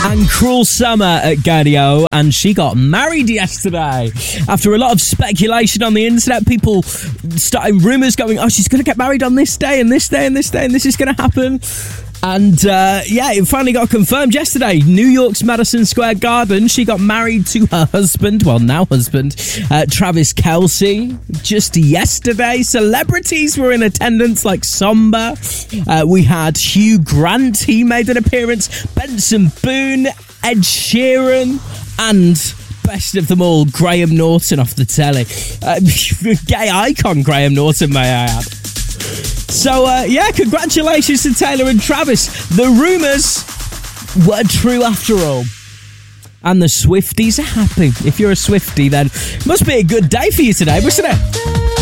And Cruel Summer at Gadio, and she got married yesterday. After a lot of speculation on the internet, people started rumours going, oh, she's going to get married on this day and this day and this day, and this is going to happen. And it finally got confirmed yesterday. New York's Madison Square Garden. She got married to her husband, now husband, Travis Kelce, just yesterday. Celebrities were in attendance like Samba. We had Hugh Grant. He made an appearance. Benson Boone, Ed Sheeran, and best of them all, Graham Norton off the telly. Gay icon Graham Norton, may I add. So, congratulations to Taylor and Travis. The rumours were true after all. And the Swifties are happy. If you're a Swiftie, then it must be a good day for you today, mustn't it?